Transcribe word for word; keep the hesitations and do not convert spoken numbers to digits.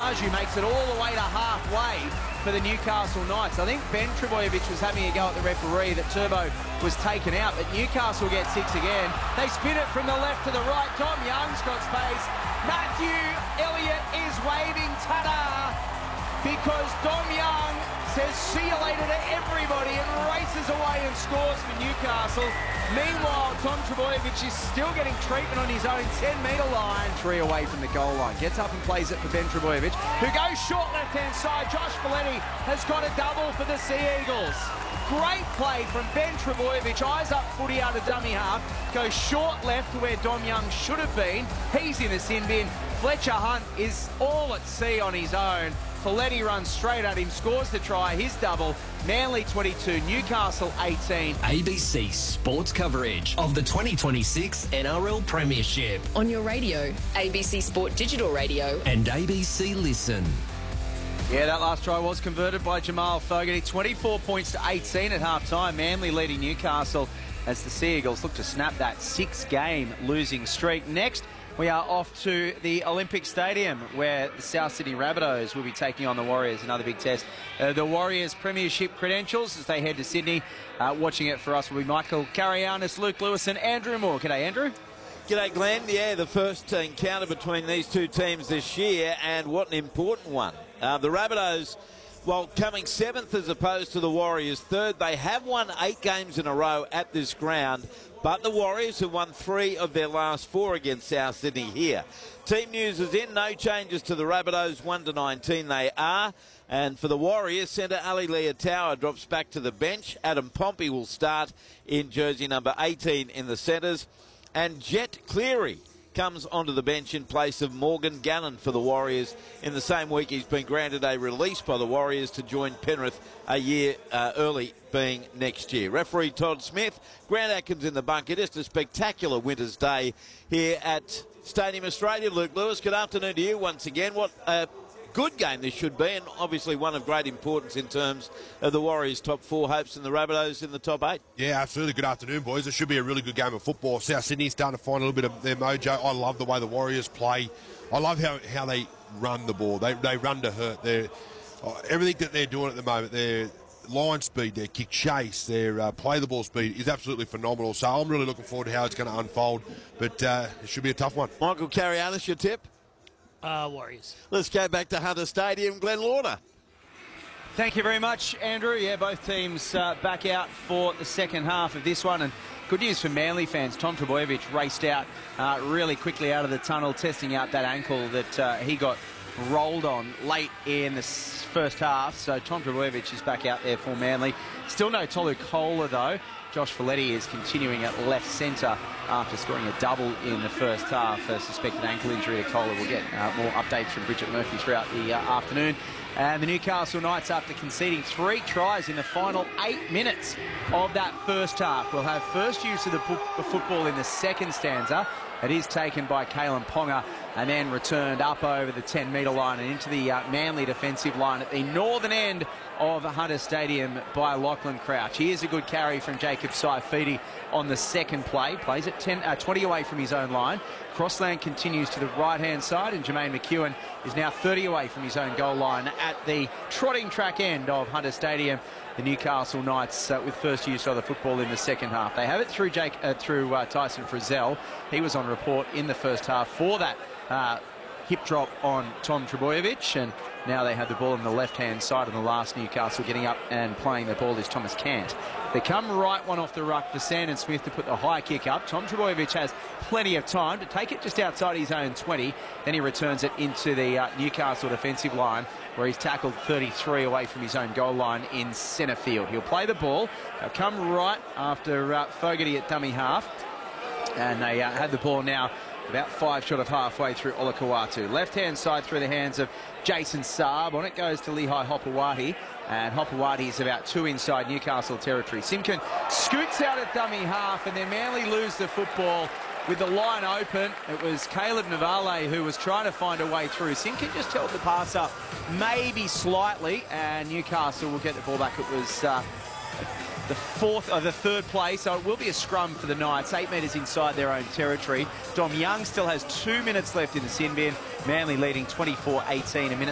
who makes it all the way to halfway for the Newcastle Knights. I think Ben Trbojevic was having a go at the referee that Turbo was taken out, but Newcastle get six again. They spin it from the left to the right. Dom Young's got space. Matthew Elliott is waving ta-da because Dom Young says see you later to everybody and races away and scores for Newcastle. Meanwhile, Tom Trbojevic is still getting treatment on his own ten metre line. Three away from the goal line. Gets up and plays it for Ben Trbojevic, who goes short left-hand side. Josh Folletti has got a double for the Sea Eagles. Great play from Ben Trbojevic. Eyes up footy out of dummy half. Goes short left to where Dom Young should have been. He's in the sin bin. Fletcher Hunt is all at sea on his own. Folletti runs straight at him, scores the try, his double. Manly twenty-two, Newcastle eighteen. A B C Sports coverage of the twenty twenty-six N R L Premiership. On your radio, A B C Sport Digital Radio. And A B C Listen. Yeah, that last try was converted by Jamal Fogarty. twenty-four points to eighteen at half-time. Manly leading Newcastle as the Sea Eagles look to snap that six-game losing streak. Next, we are off to the Olympic Stadium where the South Sydney Rabbitohs will be taking on the Warriors. Another big test. Uh, the Warriors' premiership credentials as they head to Sydney. Uh, watching it for us will be Michael Carayannis, Luke Lewis and Andrew Moore. G'day, Andrew. G'day, Glenn. Yeah, the first encounter between these two teams this year, and what an important one. Uh, the Rabbitohs, while coming seventh as opposed to the Warriors third, they have won eight games in a row at this ground. But the Warriors have won three of their last four against South Sydney here. Team news is in. No changes to the Rabbitohs. one to nineteen they are. And for the Warriors, centre Ali Leotawa drops back to the bench. Adam Pompey will start in jersey number eighteen in the centres. And Jet Cleary comes onto the bench in place of Morgan Gannon for the Warriors. In the same week, he's been granted a release by the Warriors to join Penrith a year uh, early, being next year. Referee Todd Smith, Grant Atkins in the bunker. Just a spectacular winter's day here at Stadium Australia. Luke Lewis, good afternoon to you once again. What a good game this should be, and obviously one of great importance in terms of the Warriors' top four hopes and the Rabbitohs in the top eight. Yeah, absolutely. Good afternoon, boys. It should be a really good game of football. South Sydney's starting to find a little bit of their mojo. I love the way the Warriors play. I love how, how they run the ball. They they run to hurt. They're, uh, everything that they're doing at the moment, their line speed, their kick chase, their uh, play the ball speed is absolutely phenomenal. So I'm really looking forward to how it's going to unfold. But uh, it should be a tough one. Michael Carayannis, your tip? Uh, Warriors. Let's go back to Hunter Stadium. Glenn Lauder. Thank you very much, Andrew. Yeah, both teams uh, back out for the second half of this one. And good news for Manly fans. Tom Trbojevic raced out uh, really quickly out of the tunnel, testing out that ankle that uh, he got rolled on late in the first half. So Tom Trbojevic is back out there for Manly. Still no Tolu Kola, though. Josh Folletti is continuing at left centre after scoring a double in the first half. A suspected ankle injury to Kola. We'll get uh, more updates from Bridget Murphy throughout the uh, afternoon. And the Newcastle Knights, after conceding three tries in the final eight minutes of that first half, will have first use of the football in the second stanza. It is taken by Kalen Ponga and then returned up over the ten metre line and into the uh, Manly defensive line at the northern end of Hunter Stadium by Lachlan Crouch. Here's a good carry from Jacob Saifidi on the second play. Plays it ten, uh, twenty away from his own line. Crossland continues to the right-hand side, and Jermaine McEwen is now thirty away from his own goal line at the trotting track end of Hunter Stadium. The Newcastle Knights uh, with first use of the football in the second half. They have it through Jake, uh, through uh, Tyson Frizzell. He was on report in the first half for that uh, hip drop on Tom Trbojevic, and now they have the ball on the left-hand side, and the last Newcastle getting up and playing the ball is Thomas Cant. They come right one off the ruck for Sandon Smith to put the high kick up. Tom Trbojevic has plenty of time to take it just outside his own twenty. Then he returns it into the uh, Newcastle defensive line, where he's tackled thirty-three away from his own goal line in centre field. He'll play the ball. They'll come right after uh, Fogarty at dummy half. And they uh, have the ball now about five short of halfway through Olakau'atu. Left-hand side through the hands of Jason Saab. On it goes to Lehigh Hopewadi. And Hopewadi is about two inside Newcastle territory. Simkin scoots out at dummy half, and then Manly lose the football with the line open. It was Caleb Navale who was trying to find a way through. Simkin just held the pass up maybe slightly, and Newcastle will get the ball back. It was uh, the fourth, or the third play, so it will be a scrum for the Knights, eight metres inside their own territory. Dom Young still has two minutes left in the sin bin. Manly leading twenty-four eighteen, a minute